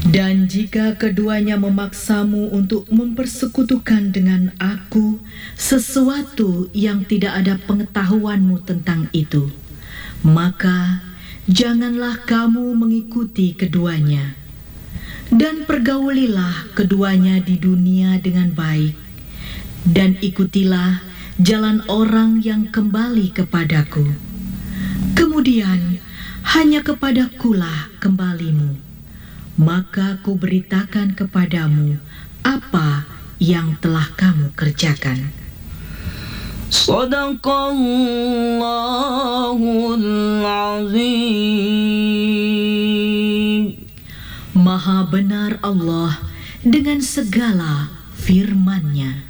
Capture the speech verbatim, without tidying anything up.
Dan jika keduanya memaksamu untuk mempersekutukan dengan aku sesuatu yang tidak ada pengetahuanmu tentang itu, maka janganlah kamu mengikuti keduanya. Dan pergaulilah keduanya di dunia dengan baik, dan ikutilah jalan orang yang kembali kepadaku. Kemudian hanya kepadakulah kembalimu, maka ku beritakan kepadamu apa yang telah kamu kerjakan. Sadaqallahul azim. Maha benar Allah dengan segala firman-Nya.